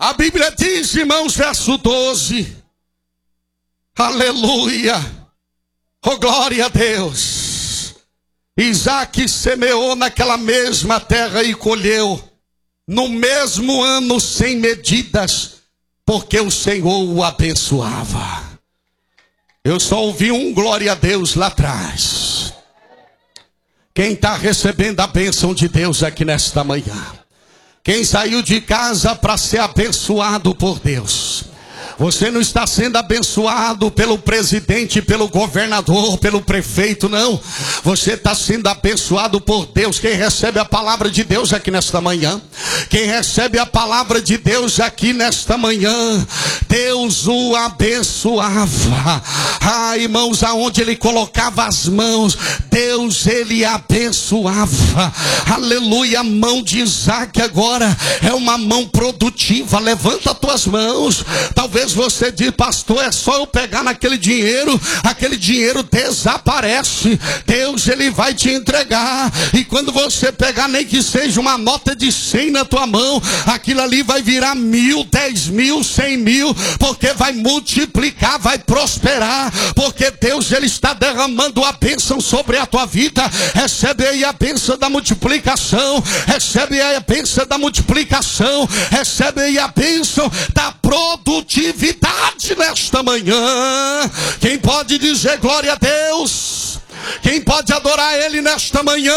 A Bíblia diz, irmãos, verso 12. Aleluia. Oh, glória a Deus. Isaac semeou naquela mesma terra e colheu no mesmo ano sem medidas, porque o Senhor o abençoava. Eu só ouvi um glória a Deus lá atrás. Quem está recebendo a bênção de Deus aqui nesta manhã? Quem saiu de casa para ser abençoado por Deus? Você não está sendo abençoado pelo presidente, pelo governador, pelo prefeito, não. Você está sendo abençoado por Deus. Quem recebe a palavra de Deus aqui nesta manhã? Quem recebe a palavra de Deus aqui nesta manhã? Deus o abençoava. Ah, irmãos, aonde ele colocava as mãos, Deus ele abençoava. Aleluia, a mão de Isaac agora é uma mão produtiva. Levanta as tuas mãos. Talvez você diz, pastor, é só eu pegar aquele dinheiro desaparece. Deus ele vai te entregar. E quando você pegar, nem que seja uma nota de 100 na tua mão, aquilo ali vai virar 1.000, 10.000, 100.000, porque vai multiplicar, vai prosperar, porque Deus ele está derramando a bênção sobre a tua vida. Recebe aí a bênção da multiplicação, recebe aí a bênção da multiplicação, recebe aí a bênção da produtividade nesta manhã. Quem pode dizer glória a Deus? Quem pode adorar Ele nesta manhã?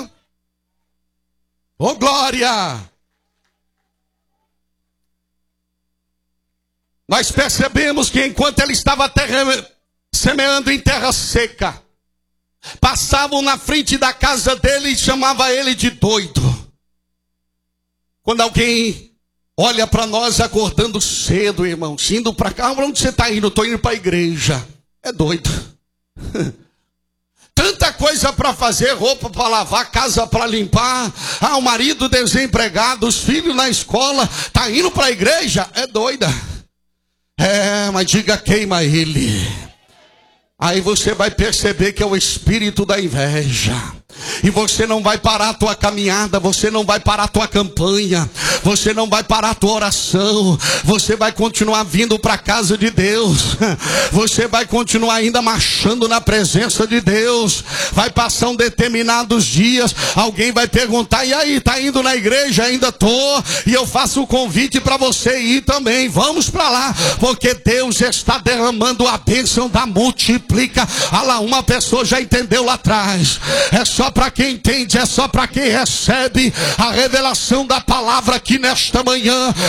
Oh, glória! Nós percebemos que enquanto ele estava semeando em terra seca, passavam na frente da casa dele e chamavam ele de doido. Quando alguém olha para nós acordando cedo, irmão, indo para cá, onde você está indo? Estou indo para a igreja. É doido. Tanta coisa para fazer, roupa para lavar, casa para limpar, o marido desempregado, os filhos na escola, está indo para a igreja? É doida. É, mas diga, queima ele. Aí você vai perceber que é o espírito da inveja. E você não vai parar a tua caminhada, você não vai parar a tua campanha, você não vai parar a tua oração, você vai continuar vindo para a casa de Deus, você vai continuar ainda marchando na presença de Deus. Vai passar determinados dias, alguém vai perguntar, e aí, tá indo na igreja? Ainda tô, e eu faço o convite para você ir também. Vamos para lá, porque Deus está derramando a bênção da multiplica. Ah lá, uma pessoa já entendeu lá atrás. É só para quem entende, é só para quem recebe a revelação da palavra aqui nesta manhã.